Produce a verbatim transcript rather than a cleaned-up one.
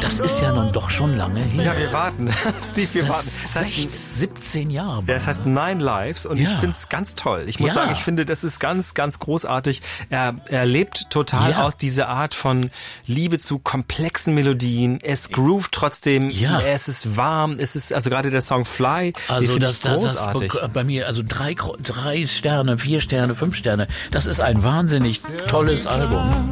Das ist ja nun doch schon lange her. Ja, wir warten. Steve, wir das warten. Das heißt, sechzehn, siebzehn Jahre. ja, das heißt Nine Lives und Ja. ich finde es ganz toll. Ich muss Ja. sagen, ich finde, das ist ganz, ganz großartig. Er, er lebt total Ja. aus dieser Art von Liebe zu komplexen Melodien. Es groovt trotzdem. Ja. Es ist warm. Es ist, also gerade der Song Fly, den Also finde das, ich das, das großartig. bek- bei mir, also drei, Gro- drei Sterne, vier Sterne, fünf Sterne. Das ist ein wahnsinnig tolles Album.